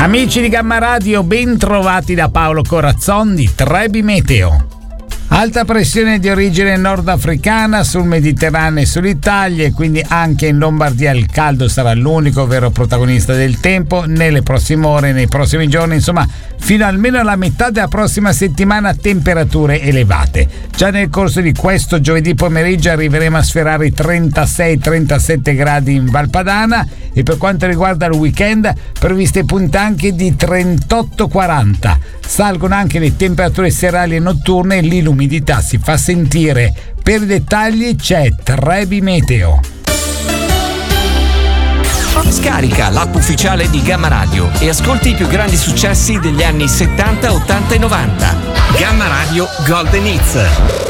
Amici di Gamma Radio, ben trovati da Paolo Corazzon di Trebi Meteo. Alta pressione di origine nordafricana sul Mediterraneo e sull'Italia, e quindi anche in Lombardia il caldo sarà l'unico vero protagonista del tempo nelle prossime ore, nei prossimi giorni, insomma fino almeno alla metà della prossima settimana temperature elevate. Già nel corso di questo giovedì pomeriggio arriveremo a sferrare i 36-37 gradi in Valpadana, e per quanto riguarda il weekend previste punte anche di 38-40. Salgono anche le temperature serali e notturne e l'umidità si fa sentire. Per i dettagli c'è Trebi Meteo. Scarica l'app ufficiale di Gamma Radio e ascolti i più grandi successi degli anni 70, 80 e 90. Gamma Radio Golden Hits.